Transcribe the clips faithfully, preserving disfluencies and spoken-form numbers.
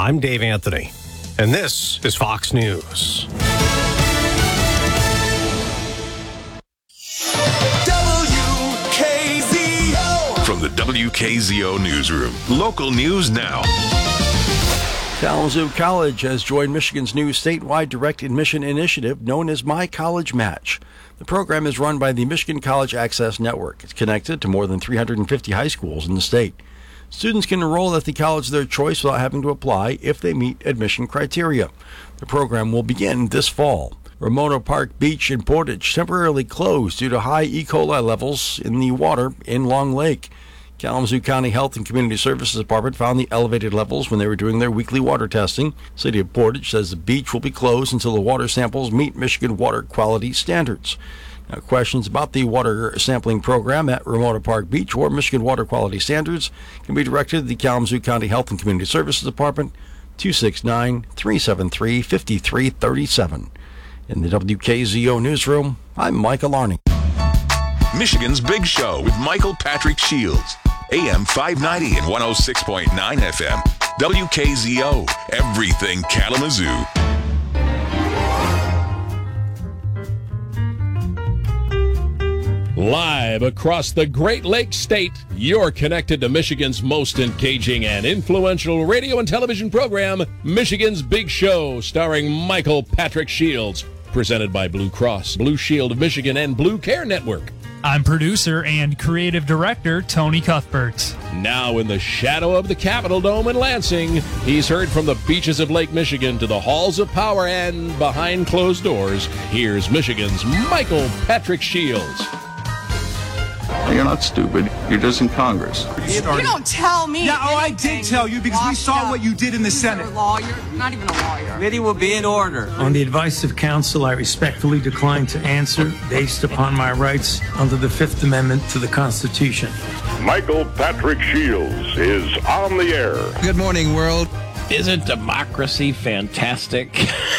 I'm Dave Anthony, and this is Fox News. W K Z O. From the W K Z O Newsroom, local news now. Kalamazoo College has joined Michigan's new statewide direct admission initiative known as My College Match. The program is run by the Michigan College Access Network. It's connected to more than three hundred fifty high schools in the state. Students can enroll at the college of their choice without having to apply if they meet admission criteria. The program will begin this fall. Ramona Park Beach in Portage temporarily closed due to high E. coli levels in the water in Long Lake. Kalamazoo County Health and Community Services Department found the elevated levels when they were doing their weekly water testing. City of Portage says the beach will be closed until the water samples meet Michigan water quality standards. Now, questions about the water sampling program at Ramona Park Beach or Michigan water quality standards can be directed to the Kalamazoo County Health and Community Services Department, two six nine, three seven three, five three three seven. In the W K Z O Newsroom, I'm Michael Arning. Michigan's Big Show with Michael Patrick Shields. A M five ninety and one oh six point nine F M. W K Z O. Everything Kalamazoo. Live across the Great Lakes State, you're connected to Michigan's most engaging and influential radio and television program, Michigan's Big Show, starring Michael Patrick Shields. Presented by Blue Cross, Blue Shield of Michigan, and Blue Care Network. I'm producer and creative director Tony Cuthbert. Now in the shadow of the Capitol Dome in Lansing, he's heard from the beaches of Lake Michigan to the halls of power and behind closed doors. Here's Michigan's Michael Patrick Shields. You're not stupid. You're just in Congress. You don't tell me. Yeah, oh, I did tell you because we saw what you did in the Senate. You're a lawyer, not even a lawyer. Committee will be in order. On the advice of counsel, I respectfully decline to answer based upon my rights under the Fifth Amendment to the Constitution. Michael Patrick Shields is on the air. Good morning, world. Isn't democracy fantastic?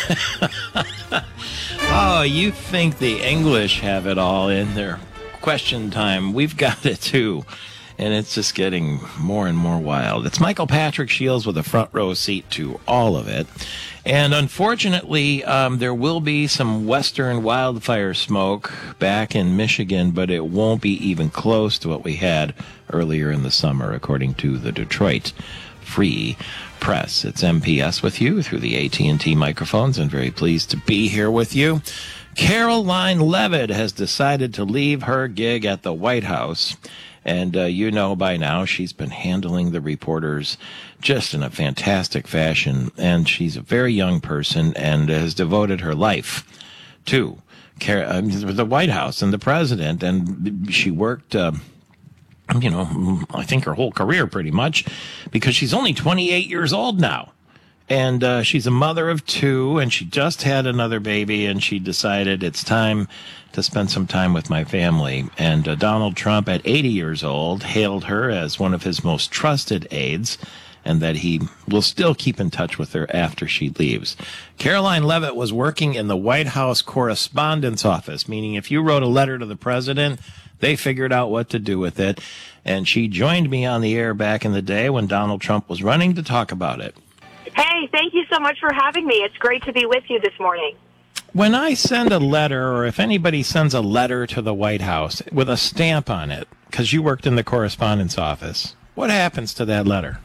Oh, you think the English have it all in their question time. We've got it too, and it's just getting more and more wild. It's Michael Patrick Shields with a front row seat to all of it, and unfortunately um, there will be some western wildfire smoke back in Michigan, but it won't be even close to what we had earlier in the summer, according to the Detroit Free Press. It's M P S with you through the A T and T microphones, and very pleased to be here with you. Karoline Leavitt has decided to leave her gig at the White House. And uh, you know by now she's been handling the reporters just in a fantastic fashion. And she's a very young person and has devoted her life to Car- uh, the White House and the president. And she worked, uh, you know, I think her whole career pretty much, because she's only twenty-eight years old now. And uh, she's a mother of two, and she just had another baby, and she decided it's time to spend some time with my family. And uh, Donald Trump, at eighty years old, hailed her as one of his most trusted aides, and that he will still keep in touch with her after she leaves. Karoline Leavitt was working in the White House Correspondence Office, meaning if you wrote a letter to the president, they figured out what to do with it. And she joined me on the air back in the day when Donald Trump was running to talk about it. Hey, thank you so much for having me. It's great to be with you this morning. When I send a letter, or if anybody sends a letter to the White House with a stamp on it, because you worked in the correspondence office, what happens to that letter?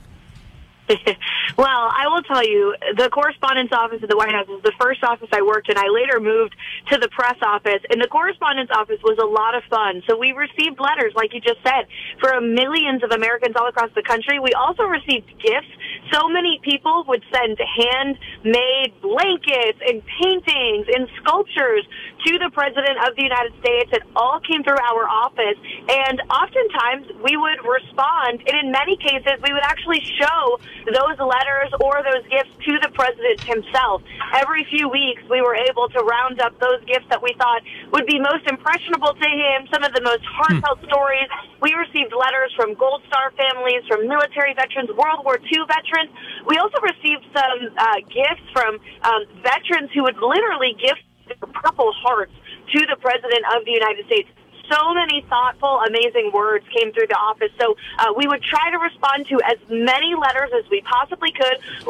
Well, I will tell you, the correspondence office at the White House was the first office I worked in. I later moved to the press office, and the correspondence office was a lot of fun. So we received letters, like you just said, from millions of Americans all across the country. We also received gifts. So many people would send handmade blankets and paintings and sculptures to the President of the United States. It all came through our office, and oftentimes we would respond, and in many cases we would actually show those letters or those gifts to the President himself. Every few weeks we were able to round up those gifts that we thought would be most impressionable to him, some of the most heartfelt hmm. stories. We received letters from Gold Star families, from military veterans, World War Two veterans. We also received some uh, gifts from um, veterans who would literally gift Purple Hearts to the President of the United States. So many thoughtful, amazing words came through the office. So uh, we would try to respond to as many letters as we possibly could.